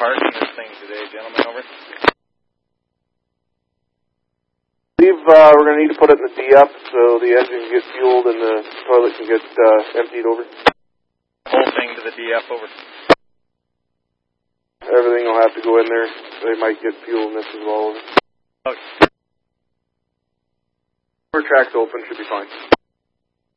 starting this thing today, gentlemen, over? We're going to need to put it in the D-up so the engine can get fueled and the toilet can get emptied over. Whole thing to the D-up, over. Everything will have to go in there. They might get fuel in this as well. Okay. Track's open, should be fine.